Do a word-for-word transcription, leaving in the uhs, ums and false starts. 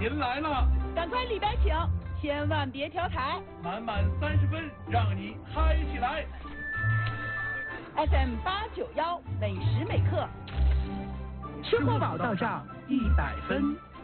您来了， 赶快里边请，千万别调台。 满满三十分，让你嗨起来。 F M 八九幺，每时每刻， 生活宝到账一百分。